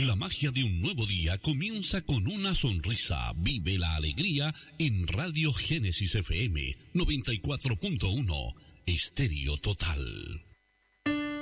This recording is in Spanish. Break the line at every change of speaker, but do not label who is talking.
La magia de un nuevo día comienza con una sonrisa. Vive la alegría en Radio Génesis FM 94.1, Estéreo Total.